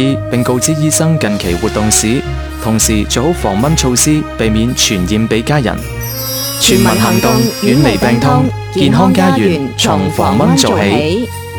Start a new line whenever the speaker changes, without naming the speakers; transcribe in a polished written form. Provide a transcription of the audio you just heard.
並告知醫生近期活動史，同時做好防蚊措施，避免傳染俾家人。全民行動，遠離病痛，健康家園從防蚊做起。